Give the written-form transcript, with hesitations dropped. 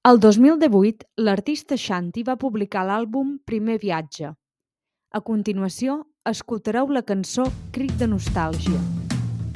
El 2018, l'artista Shanti va publicar l'àlbum Primer viatge. A continuació, escoltareu la cançó Crit de nostàlgia.